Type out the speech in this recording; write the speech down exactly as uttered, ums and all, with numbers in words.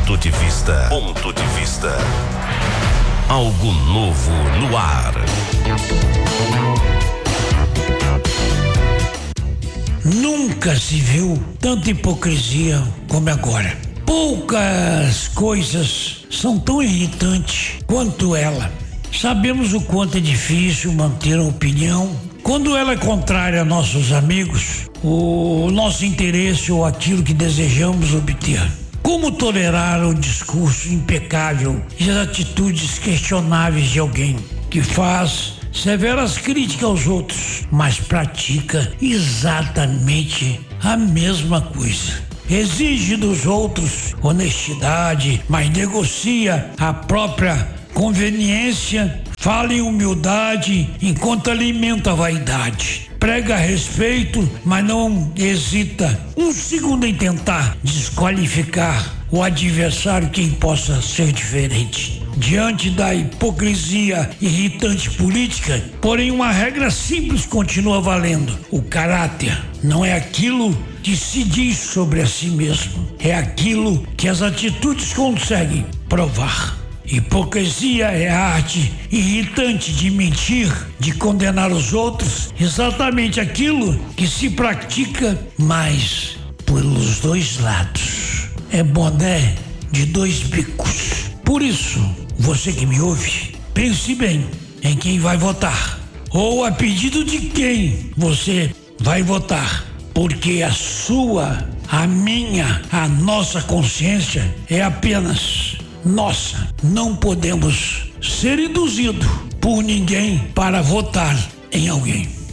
Ponto de vista. Ponto de vista. Algo novo no ar. Nunca se viu tanta hipocrisia como agora. Poucas coisas são tão irritantes quanto ela. Sabemos o quanto é difícil manter a opinião quando ela é contrária a nossos amigos, o nosso interesse ou aquilo que desejamos obter. Como tolerar o discurso impecável e as atitudes questionáveis de alguém que faz severas críticas aos outros, mas pratica exatamente a mesma coisa? Exige dos outros honestidade, mas negocia a própria conveniência, fala em humildade enquanto alimenta a vaidade. Prega respeito, mas não hesita um segundo em tentar desqualificar o adversário, quem possa ser diferente. Diante da hipocrisia irritante política, porém, uma regra simples continua valendo: o caráter não é aquilo que se diz sobre a si mesmo, é aquilo que as atitudes conseguem provar. Hipocrisia é a arte irritante de mentir, de condenar os outros, exatamente aquilo que se pratica mais pelos dois lados. É boné de dois bicos. Por isso, você que me ouve, pense bem em quem vai votar, ou a pedido de quem você vai votar, porque a sua, a minha, a nossa consciência é apenas nossa. Não podemos ser induzidos por ninguém para votar em alguém.